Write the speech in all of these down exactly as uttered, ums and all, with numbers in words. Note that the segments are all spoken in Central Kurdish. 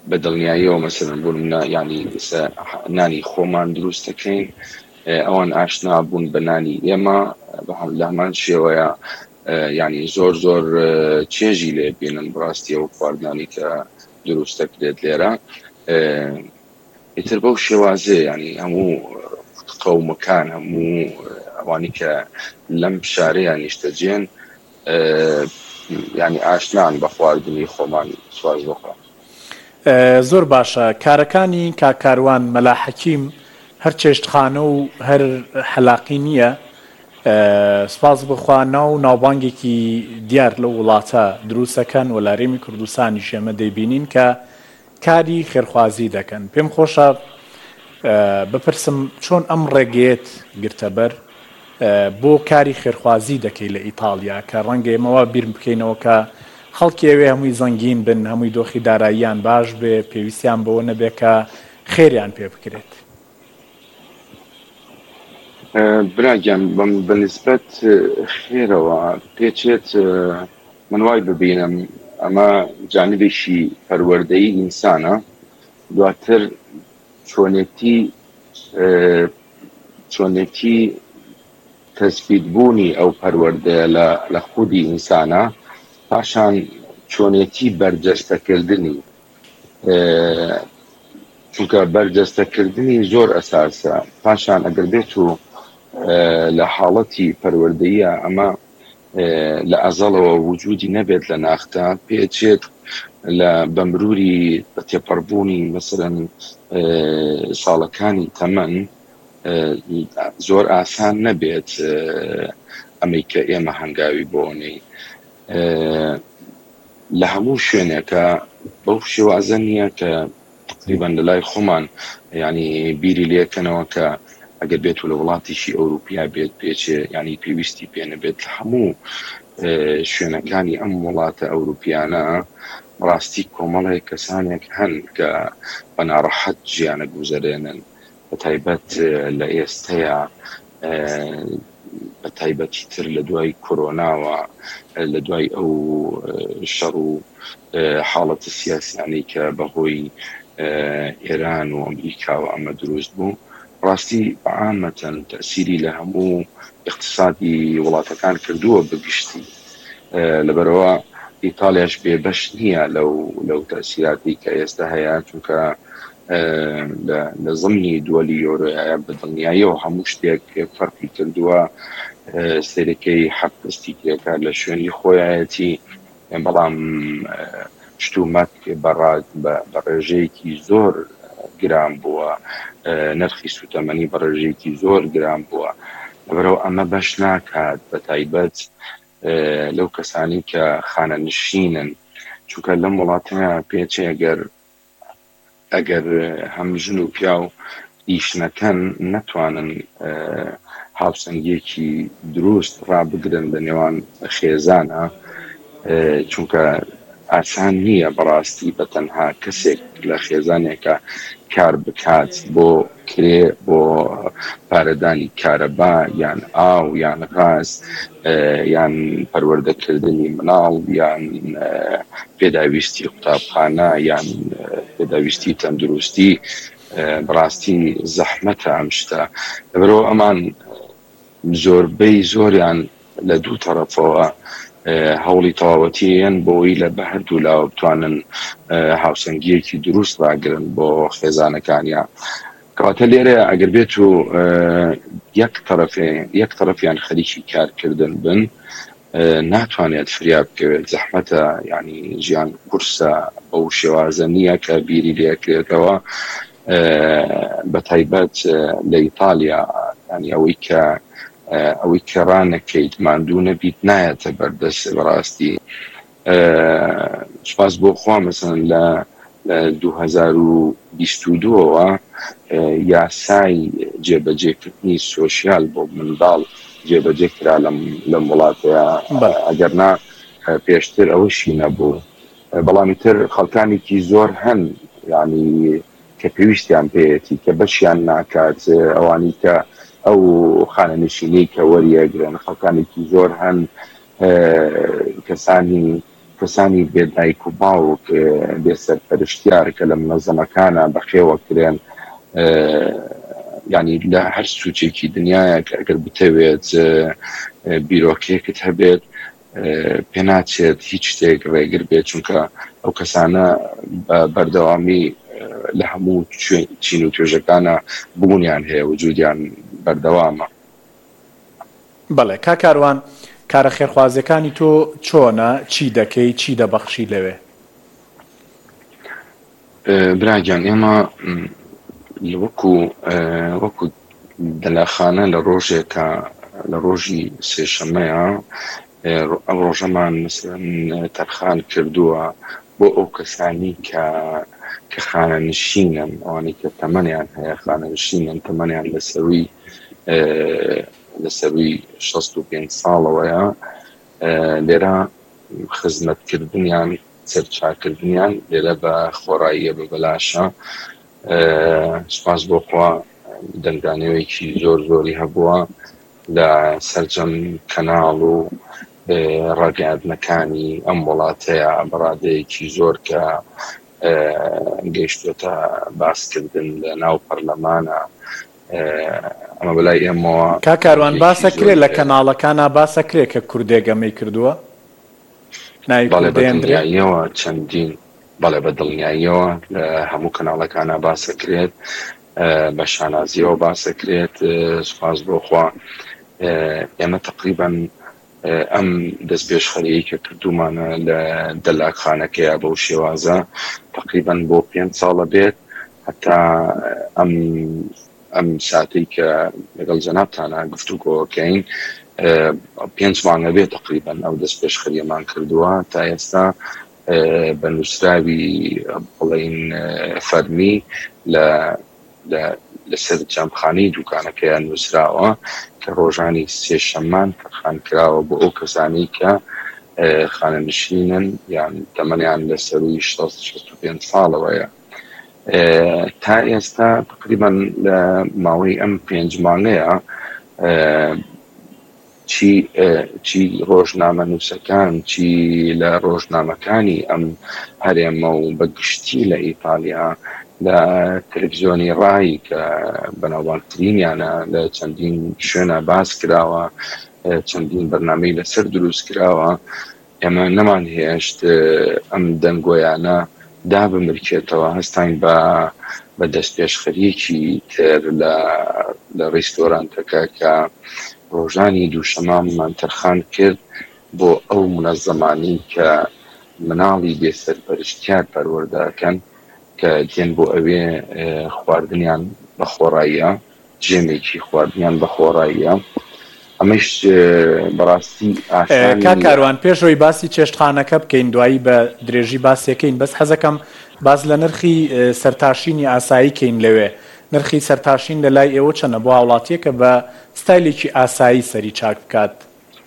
بەدڵنیاییەوە مەسەلەن بۆ نمونە یعنی نانی خۆمان دروست دەکەین، ئەوان ئاشنا بوون بە نانی ئێمە لە هەمان شێوەیە یعنی زۆر زۆر چێژی لێ بێنن بڕاستی ئەو خواردنانی کە دروست دەکرێت لێرە. ئیتر بەو شێوازێ یعنی هەموو قەومەکان هەموو ئەوانی کە لەم شارەیە نیشتەجێن یعنی ئاشنان بە خواردنی خۆمان. سواز بخۆ. زۆر باشە. کارەکانی کاکاروان مەلا حەکیم هەر چێشتخانە و هەر حەلاقی نییە. سپاس بخوا ناو ناوبانگێکی دیار لە وڵاتە دروستەکەن و لارێمی کوردستانی شێمە دەیبینین کە کاری خێرخوازی دەکەن. پێم خۆشە بپرسم چۆن ئەم ڕێگەیەت گرتەبەر بۆ کاری خێرخوازی دەکەی لە ئیتالیا کە ڕەنگە ئێمەوە بیر بکەینەوە کە خەڵکی ئەوێ هەمووی زەنگین بن، هەمووی دۆخی داراییان باش بێ، پێویستیان بەوە نەبێ کە خێریان پێ بکرێت. براگیان بەنسبەت خێرەوە پێچێت من وای ببینم ئەمە جانبێکی پەروەردەیی ئینسانە، دواتر چۆنێتی چۆنێتی تەسبیتبوونی ئەو پەروەردەیە لە خودی ئینسانە، پاشان چۆنێتی بەرجەستەکردنی، چونکە بەرجەستەکردنی زۆر ئەساسە. پاشان ئەگەر بێت و لە حاڵەتی پەروەردەیە ئەمە لە ئەزەڵەوە وجودی نەبێت لە ناختا، پێچێت لە بەمروری بە تێپەڕبوونی مەسەلەن ساڵەکانی تەمەن زۆر ئاسان نەبێت ئەمەی کە ئێمە هەنگاوی بۆنەی لە هەموو شوێنێکە بەو شێوازە نییە کە تقریبا لە لای خۆمان ینی بیری لێکەنەوە کە ئەگەر بێت و لە وڵاتیشی ئەوروپیا بێت پێچێ ینی پێویستی پێنە بێت لە هەموو شوێنەکانی ئەم وڵاتە ئەوروپیانە ڕاستی کۆمەڵێک کەسانێک هەن کە بە ناڕەحەت ژیانە گوزەرێنن، بە تایبەت لە ئێستەیە، بە تایبەتی تر لە دوای کۆرۆناوە، لە دوای ئەو شەڕ و حاڵەتە سیاسیانەی کە بەهۆی ئێران و ئەمریکا و ئەمە دروست بوو، ڕاستی بەعامەتەن تەسیری لە هەموو اقتصادی وڵاتەکان کردووە بگشتی. لەبەرەوە ئیتالیاش بێبەش نییە لەو لەو تەسیراتی کە ئێستا هەیە، چونکە لە زمنی دووەلی یۆرۆیە بەدڵنیاییەوە هەموو شتێک فەرقی کردووە، سەرەکەی حەقستی کرێکار لە شوێنی خۆیەتی، بەڵام شتومەت بە ڕێژەیەکی زۆر گران بووە، نرخی سوتەمەنی بە ڕێژەیەکی زۆر گران بووە. لەبەرەوە ئەمە بەش ناکات بە تایبەت لەو کەسانی کە خانە نشینن، چونکە لەم وڵاتەیە پێچێ ئەگەر ئەگەر هەم ژن و پیا و ئیشنەکەن نەتوانن هاوسەنگێکی دروست ڕابگرن لە نێوان خێزانە، چونکە ئاسان نییە بەڕاستی بە تەنها کەسێک لە خێزانێکە کار بکات بۆ کرێ بۆ پارەدانی کارەبا یان ئاو یان غاز یان پەروەردەکردنی مناڵ یان پێداویستی قوتابخانە یان پێداویستی تەندروستی. بەڕاستی زەحمەتە ئەم شتە. لەبەرەوە ئەمان زۆربەی زۆریان لە دوو تەرەفەوە هەوڵی تەواوەتیان بۆی لە بە هەردوو لاوە بتوانن هاوسەنگیەکی دروست ڕاگرن بۆ خێزانەکانیان. کەواتە لێرە ئەگەر بێت و یەک تەرەفیان خەریکی کارکردن بن، ناتوانێت فریاب بکەوێت. زەحمەتە، ینی ژیان قورسە، بەو شێوازە نییە کە بیری لێکرێتەوە. بە تایبەت لە ئیتالیا ینی ئەوەی کە ئەوەی کە ڕانەکەیت ماندوو نەبیت نایەتە بەردەست. بەڕاستی سپاس بۆ خوا مەسەن لە دوو هەزار و بیست و دووەوە یاسای جێبەجێکردنی سۆشیال بۆ منداڵ جێبەجێ کرا لەم وڵاتەیە، ئەگەرنا پێشتر ئەوەشی نەبوو. بەڵامی تر خەڵکانێکی زۆر هەن ینی کە پێویستیان پێیەتی کە بەشیان ناکات، ئەوانی کە ئەو خانە نشینەی کە وەریەگرن، خەڵکانێکی زۆر هەن کەسانی کەسانی بێدایک و باوک بێسەرپەرشتیار کە لە منەزەمەکانە بەخێوە کرێن ینی لە هەر سوچێکی دنیاە کە ئەگەر بتەوێت بیرۆکەیەکت هەبێت پێ ناچێت هیچ شتێک ڕێگر بێت چونکە ئەو کەسانە بەردەوامی لە هەموو چین و توێژەکانە بوونیان هەیە وجودیان بەردەوامە. بەڵێ کاکاروان کارە خێرخوازیەکانی تۆ چۆنە چی دەکەی چی دەبەخشی لەوێ؟ براگیان ئێمە وەکو وەکو دەلاخانە لە ڕۆژێکە لە ڕۆژی سێشەمەیە ئەو ڕۆژەمان تەرخان کردووە بۆ ئەو کەسانی کە کە خانەنشینن ئەوانی کە تەمەنیان هەیە خانەنشینن تەمەنیان لەسەروی لەسەروی شەست و پێنج ساڵەوەیە لێرە خزمەتکردنیان سەرچاکردنیان لێرە بە خۆڕاییە بە بەلاشە. سپاس بۆخوا دەنگدانەوەیەکی زۆر زۆری هەبووە لە سەرجەم کەناڵ و ڕاگەیاندنەکانی ئەم وڵاتەیە بەڕادەیەکی زۆر کە گەیشتوێتە باسکردن لە ناو پەرلەمانە. ئەمە بەلای ئێمەوە کاکاروان باسەکرێت لە کەناڵەکانە باسەکرێت کە کوردێگەمەی کردووە بەڵێبەدڵنیاییەوە چەندین بەڵێ بە دڵنیاییەوە لە هەموو کەناڵەکانە باسەکرێت بە شانازیەوە باسەکرێت. سوپاس بۆخوا ئێمە تقریبەن ئەم دەست پێشخەریەی کە کردومانە لە دەلاکخانەکەیە بەو شێوازە تقریبەن بۆ پێنج ساڵە بێت هەتا ئەم ئەم ساتەی کە لەگەڵ جەنابتانە گفتوگۆکەین پێنج مانگە بێت تقریبەن ئەو دەست پێشخەریەمان کردووە تا ئێستا بە نووسراوی بڵین فەرمی لە لەسەر جەمخانەی دوکانەکەیان نووسراوە کە ڕۆژانی سێشەممان تەرخان کراوە بۆ ئەو کەسانی کە خانەنشینن یان تەمەنیان لەسەروی شەست شەست و پێنج ساڵەوەیە. تا ئێستا تقریبەن لە ماوەی ئەم پێنج مانگەیە چی چی ڕۆژنامە نووسەکان چی لە ڕۆژنامەکانی ئەم هەرێمە و بەگشتی لە ئیتالیا لە تەلەڤیزیۆنی ڕای کە بەناوبانگترینیانە لە چەندین شوێنە باس کراوە چەندین بەرنامەی لەسەر دروست کراوە ئێمە نەمان هێشت ئەم دەنگۆیانە دابمرکێتەوە هەستاین بە بە دەست پێشخەریەکی تر لە ڕێستۆرانتەکە کە ڕۆژانی دووشەممانمان تەرخان کرد بۆ ئەو منەزەمانی کە مناڵی بێسەرپەرشتیار پەروەردەکەن کە دێن بۆ ئەوێ خواردنیان بە خۆڕاییە جێمێکی خواردنیان بە خۆڕاییە. ئەمەش بەڕاستی کاکاروان پێشەوەی باسی چێشتخانەکە بکەین دوایی بە درێژی باسیەکەین بەس حەزەکەم باز لە نرخی سەرتاشینی ئاسایی کەین لەوێ نرخی سەرتاشین لە لای ئێوە چەنە بۆ هاوڵاتیەکە بە ستایلێکی ئاسایی سەری چاک بکات؟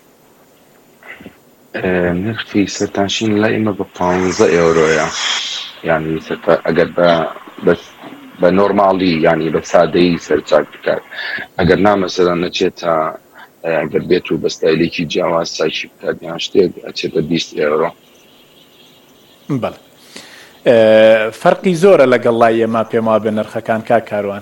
نرخی سەرتاشین لای ئێمە بە پانزە ئێورۆیە یعنی ئەگەر بە نۆرماڵی ینی بە سادەیی سەرچاک بکات ئەگەر نامەسەرە نەچێتە ئەگەر بێت و بە ستایلێکی جیاواز چاکی بکات یان شتێک ئەچێتە بیست ئێورۆ. بەڵێ فەرقی زۆرە لەگەڵ لای ئێمە پێم وابێ نرخەکان کاکاروان؟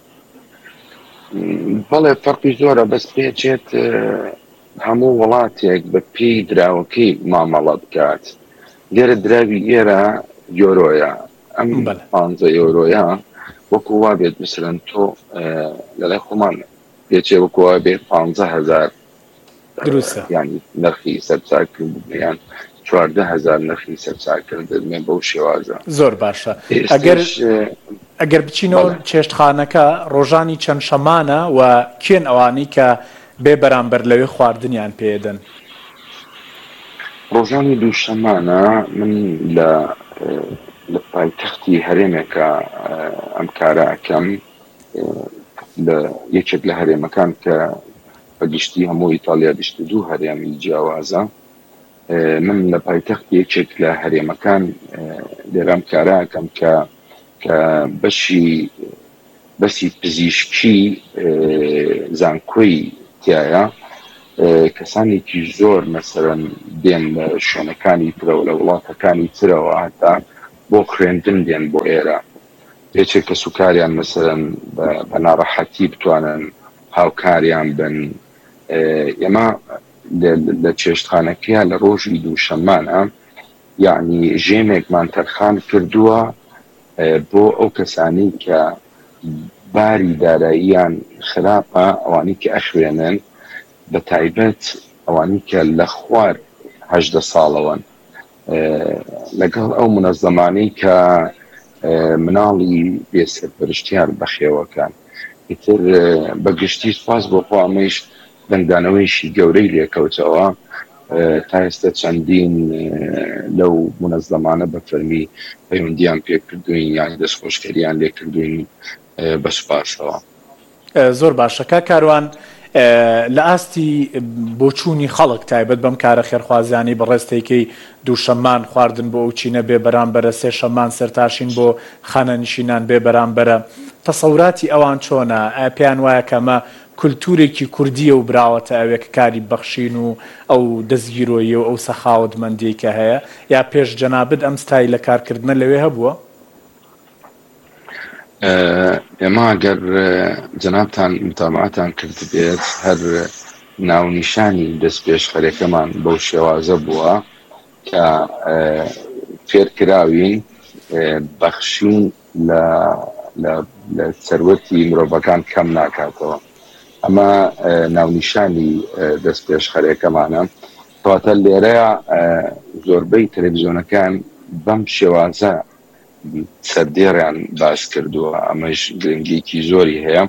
بەڵێ فەرقی زۆرە بەس پێچێت هەموو وڵاتێک بە پێی دراوەکەی مامەڵە بکات. لێرە دراوی ئێرە یۆرۆیە ئەم پانزە یۆرۆیە وەکو وا بێت مثلەن تۆ لەلای خۆمان پێچێ وەکو وا بێت پانزە هەزار دروستە ینی نرخی سەرچاکردنیان چواردە هەزار نرخی سەرچاکردن بەو شێوازە. زۆر باشە. ئەگەر ئەگەر بچینەوە چێشتخانەکە ڕۆژانی چەند شەمانە و کێن ئەوانەی کە بێ بەرامبەر لەوێ خواردنیان پێدەن؟ ڕۆژانی دووشەمانە من لە لە پایتەختی هەرێمێکە ئەم کارە ئەکەم لە یەکێک لە هەرێمەکان کە بەگشتی هەموو ئیتالیا گشت دوو هەرێمی جیاوازە من لە پایتەخت یەکێک لە هەرێمەکان لێرەم کارە ئەکەم کە کە بەشی بەسی پزیشکی زانکۆی تایە کەسانێکی زۆر مەسەرەن دێن لە شوێنەکانی ترە و لە وڵاتەکانی ترەوە هەتا بۆ خوێندن دێن بۆ ئێرە پێچێک کە سوکاریان مەسەرەن بە ناڕەحەتی بتوانن هاوکاریان بن. ئێمە لە چێشتخانەکەیان لە ڕۆژی دووشەممانە یعنی ژێمێکمان تەرخان کردووە بۆ ئەو کەسانی کە باری داراییان خراپە ئەوانی کە ئەخوێنن بە تایبەت ئەوانی کە لە خوار هەژدە ساڵەوەن لەگەڵ ئەو منەزەمانەی کە مناڵی بێسەرپەرشتیان بەخێوەکان. ئیتر بەگشتی سپاس بۆ خوا ئەمەیش دەنگدانەوەیشی گەورەی لێکەوتەوە تا ئێستا چەندین لەو منەزەمانە بە فەرمی پەیوەندیان پێکردوین یان دەستخۆشکەریان لێکردوین بە سوپاسەوە. زۆر باشە کا کاروان لە ئاستی بۆچوونی خەڵک تایبەت بەم کارە خێرخوازیانی بەڕێستەیەکەی دووشەممان خواردن بۆ ئەو چینە بێ بەرامبەرە سێ شەممان سەرتاشین بۆ خانە نشینان بێ بەرامبەرە تەسەوراتی ئەوان چۆنە؟ پێیان وایە کە ئەمە کولتورێکی کوردیە و براوەتە ئەوێ کە کاری بەخشین و ئەو دەستگیرۆیی و ئەو سەخاوەتمەندی کە هەیە یا پێش جەنابەت ئەم ستای لە کارکردنە لەوێ هەبووە؟ ئێمە ئەگەر جەنابتان متابعەتان کرد بێت هەر ناونیشانی دەست پێشخەرێکەمان بەو شێوازە بووە کە فێرکراوین بەخشین لە سەروەتی مرۆڤەکان کەم ناکاتەوە. ئەمە ناونیشانی دەست پێشخەرێکەمانە. کەواتە لێرەیە زۆربەی تەلەڤیزیۆنەکان بەم شێوازە سەردێڕیان باس کردووە. ئەمەش گرنگیکی زۆری هەیە.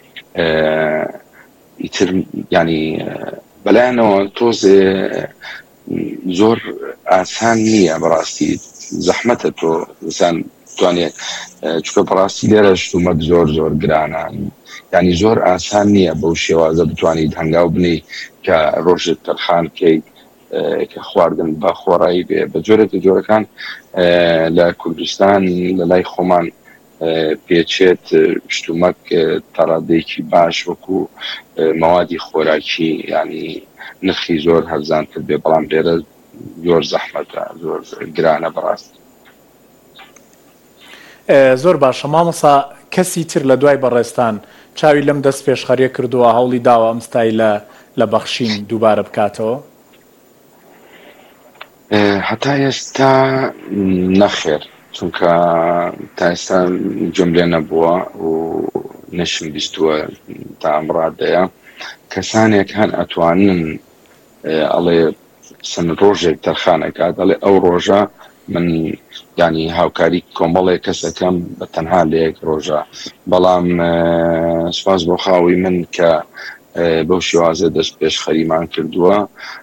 ئیتر ینی بەلایەنەوە تۆزێ زۆر ئاسان نییە بەڕاستی زەحمەتە تۆ ئینسان توانێت چکە بەڕاستی لێرە شتومەت زۆر زۆر گرانە ینی زۆر ئاسان نییە بەو شێوازە بتوانیت هەنگاو بنی کە ڕۆژت تەرخان بکەیت کە خواردن بە خۆڕایی بێ. بە جۆرێتە جۆرەکان لە کوردستان لە لای خۆمان پێچێت شتومەک تەڕادەیەکی باش وەکو مەوادی خۆراکی ینی نرخی زۆر هەرزانتر بێ بەڵام لێرە زۆر زەحمەتە زۆر گرانە بەڕاستی. زۆر باشە مامۆستا کەسی تر لە دوای بەڕێستان چاوی لەم دەست پێشخەریە کردووە هەوڵی داوە ئەم ستای لە بەخشین دووبارە بکاتەوە؟ هەتا ئێستا نەخێر چونکە تا ئێستا جملێ نەبووە و نەشم بیستووە تا ئەمڕادەیە کەسانێک هەن ئەتوانن ئەڵێ سن ڕۆژێک تەرخانەکات ئەڵێ ئەو ڕۆژە من ینی هاوکاری کۆمەڵێک کەسەکەم بە تەنها لە یەک ڕۆژە. بەڵام سوپاس بۆ خاوی من کە بەو شێوازە دەست پێشخەریمان کردووە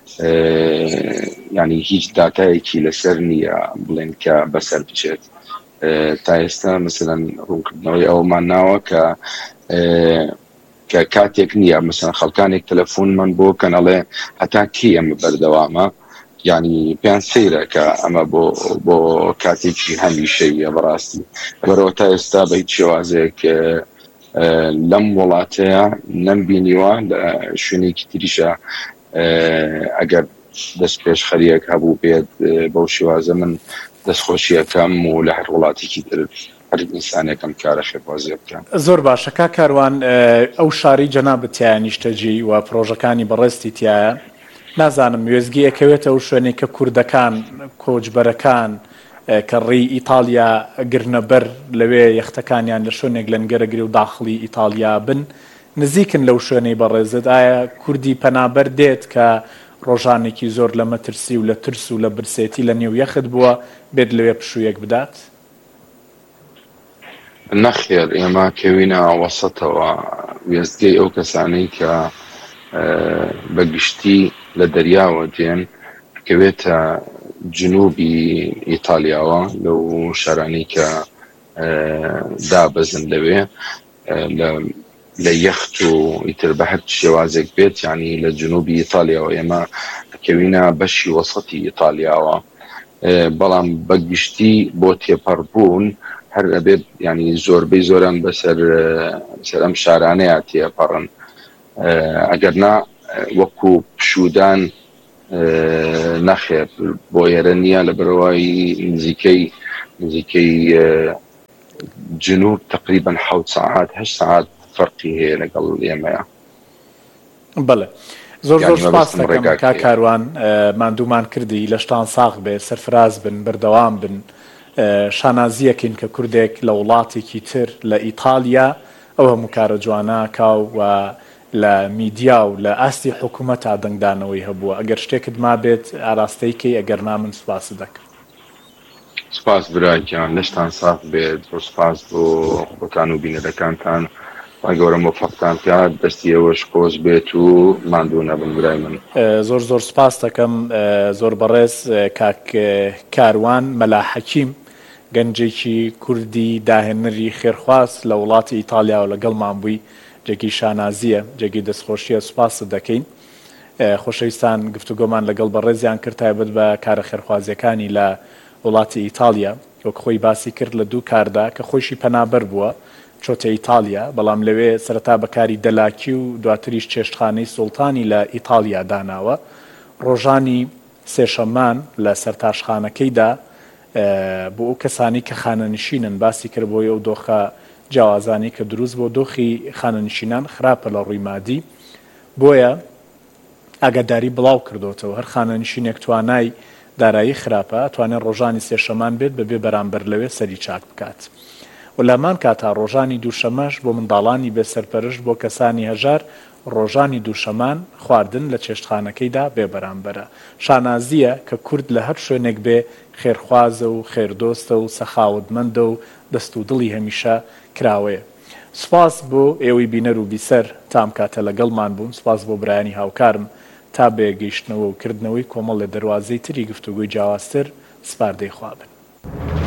ینی هیچ داتایەکی لەسەر نییە بڵێن کە بەسەر بچێت. تا ئێستا مەسەلەن ڕوونکردنەوەی ئەومان ناوە کە کە کاتێک نییە مەسەلەن خەڵکانێک تەلەفۆن من بۆ کەنەڵێ هەتا کی ئەمە بەردەوامە ینی پێیان سەیرە کە ئەمە بۆ بۆ کاتێکی هەمیشەیە بەڕاستی. بەرەوە تا ئێستا بە هیچ شێوازێک لەم وڵاتەیە نەمبینیوە لە شوێنێکی تریشە ئەگەر دەست پێشخەریەک هەبوو بێت بەو شێوازە من دەستخۆشیەکەم و لە هەر وڵاتێکی تر هەر ئینسانێکم کارە خێرخوازی بکەم. زۆر باشە کا کاروان ئەو شاری جەنابەت تایە نیشتەجی و پرۆژەکانی بەڕێستی تایە نازانم وێزگی ئەکەوێتە ئەو شوێنێک کە کوردەکان کۆچبەرەکان کە ڕێی ئیتالیا گرنەبەر لەوێ یەختەکانیان لە شوێنێک لەنگەرەگری و داخڵی ئیتالیا بن نزیکن لەو شوێنەی بەڕێزت ئایا کوردی پەنابەر دێت کە ڕۆژانێکی زۆر لە مەترسی و لە ترس و لە برسێتی لە نێو یەخت بووە بێت لەوێ پشوویەک بدات؟ نەخێر ئێمە کەوینە وەسەتەوە وێستگەی ئەو کەسانەی کە بەگشتی لە دەریاوە دێن کەوێتە جنوبی ئیتالیاوە لەو شارانەی کە دابەزن لەوێ لە یەخت و ئیتر بە هەر شێوازێک بێت ینی لە جنوبی ئیتالیاوە ئێمە کەوینە بەشی وەسەتی ئیتالیاوە بەڵام بەگشتی بۆ تێپەڕبوون هەر ئەبێت ینی زۆربەی زۆران بەسەر ئەم شارانەیە تێپەڕن. ئەگەرنا وەکو پشودان نەخێر بۆ ئێرە نییە لە بەرەوەی نزیکەی نزیکەی جنوب تقریبا حەوت سەعات هەشت سەعات فەرقی هەیە لەگەڵ ئێمەیە. بەڵێ زۆر زۆر سپاس دەکەم کا کاروان ماندوومان کردی لە شتان ساغ بێ سەرفراز بن بەردەوام بن شانازیەکەین کە کوردێک لە وڵاتێکی تر لە ئیتالیا ئەو هەموو کارە جوانە کاو و لە میدیا و لە ئاستی حکوومەتا دەنگدانەوەی هەبووە ئەگەر شتێکت ما بێت ئاراستەیکەی ئەگەر نامن سوپاس دەکەم. سپاس برایان لەشتان ساغ بێت بۆ سپاس بۆ خۆتان و بینەرەکانتان خی گەورە مۆفەقتان کات دەستی ئێوەش خۆش بێت و ماندوو نەبن برای من. زۆر زۆر سپاس دەکەم زۆر بەڕێز کاک کاروان مەلا حەکیم گەنجێکی کوردی داهێنەری خێرخواست لە وڵاتی ئیتالیا و لەگەڵمان بووی جێگی شانازیە جێگی دەستخۆشیە سوپاست دەکەین. خۆشەویستان گفتوگۆمان لەگەڵ بەڕێزیان کرد تایبەت بە کارە خێرخوازیەکانی لە وڵاتی ئیتالیا وەک خۆی باسی کرد لە دوو کاردا کە خۆشی پەنابەر بووە چۆتە ئیتالیا بەڵام لەوێ سەرەتا بەکاری دەلاکی و دواتریش چێشتخانەی سوڵتانی لە ئیتالیا داناوە. ڕۆژانی سێشەممان لە سەرتاشخانەکەیدا بۆ ئەو کەسانی کە خانەنشینن باسی کرد بۆی ئەو دۆخە جیاوازانی کە دروست بۆ دۆخی خانەنشینان خراپە لە ڕووی مادی بۆیە ئاگاداری بڵاو کردوتەوە هەر خانەنشینێک توانای دارایی خراپە توانێت ڕۆژانی سێشەمان بێت بەبێ بەرامبەر لەوێ سەری چاک بکات. و لەمان کاتا ڕۆژانی دووشەمەش بۆ منداڵانی بێسەرپەرشت بۆ کەسانی هەژار ڕۆژانی دووشەمان خواردن لە چێشتخانەکەیدا بێ بەرامبەرە. شانازیە کە کورد لە هەر شوێنێک بێ خێرخوازە و خێردۆستە و سەخاوتمەندە و دەست و دڵی هەمیشە کراوەیە. سپاس بۆ ئێوەی بینەر و بیسەر تام کاتە لەگەڵمان بوون سپاس بۆ برایانی هاوکارم تا بێگەیشتنەوە و کردنەوەی کۆمەڵ لە دەواازەی تری گفتوگوی جیاوازتر سپاردەی خوابن.